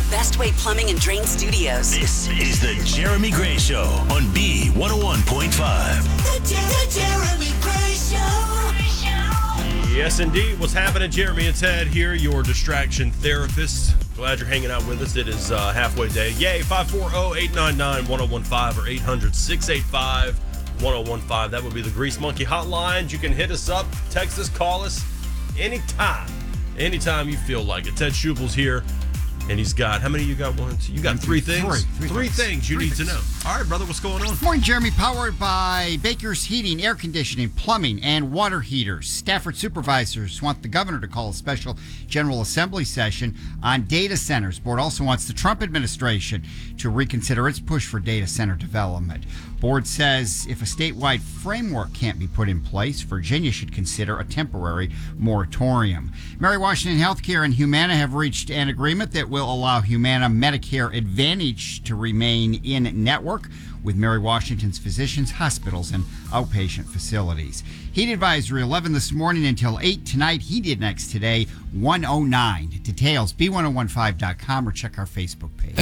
Bestway Plumbing and Drain Studios. This is the Jeremy Gray Show on B101.5. The Jeremy Gray Show. Yes, indeed. What's happening, Jeremy and Ted here, your distraction therapists. Glad you're hanging out with us. It is halfway day. Yay, 540-899-1015 or 800-685-1015. That would be the Grease Monkey Hotlines. You can hit us up, text us, call us anytime. Anytime you feel like it. Ted Schubel's here, and he's got, how many you got? You got three things? Three things you need to know. All right, brother, what's going on? Morning, Jeremy. Powered by Baker's Heating, Air Conditioning, Plumbing, and Water Heaters. Stafford supervisors want the governor to call a special General Assembly session on data centers. Board also wants the Trump administration to reconsider its push for data center development. Board says if a statewide framework can't be put in place, Virginia should consider a temporary moratorium. Mary Washington Healthcare and Humana have reached an agreement that will allow Humana Medicare Advantage to remain in network with Mary Washington's physicians, hospitals, and outpatient facilities. Heat advisory 11 this morning until 8 tonight. Heated next today, 109. Details, b1015.com or check our Facebook page.